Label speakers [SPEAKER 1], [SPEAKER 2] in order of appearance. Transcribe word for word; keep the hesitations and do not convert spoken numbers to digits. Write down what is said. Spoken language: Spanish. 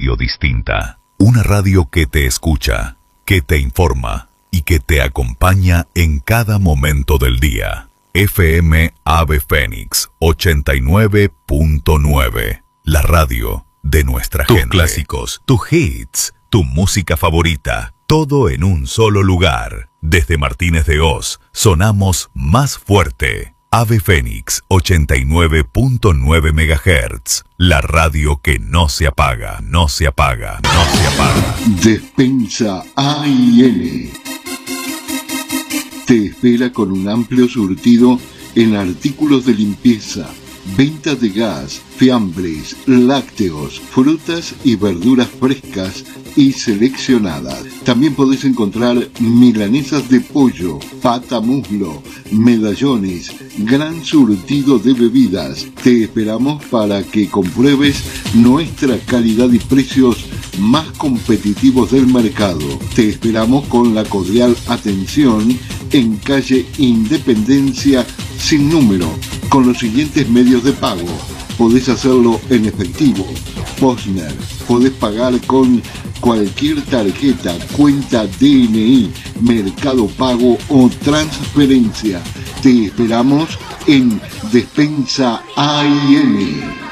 [SPEAKER 1] radio distinta. Una radio que te escucha, que te informa y que te acompaña en cada momento del día. F M Ave Fénix ochenta y nueve punto nueve. La radio de nuestra gente. Tus clásicos, tus hits, tu música favorita. Todo en un solo lugar. Desde Martínez de Oz, sonamos más fuerte. Ave Fénix ochenta y nueve punto nueve megahertz. La radio que no se apaga, no se apaga, no se apaga.
[SPEAKER 2] Despensa A y N te espera con un amplio surtido en artículos de limpieza, venta de gas, fiambres, lácteos, frutas y verduras frescas y seleccionadas. También podés encontrar milanesas de pollo, pata muslo, medallones, gran surtido de bebidas. Te esperamos para que compruebes nuestra calidad y precios más competitivos del mercado. Te esperamos con la cordial atención en calle Independencia sin número, con los siguientes medios de pago. Podés hacerlo en efectivo, Postner, podés pagar con cualquier tarjeta, cuenta D N I, Mercado Pago o transferencia. Te esperamos en Despensa A y N.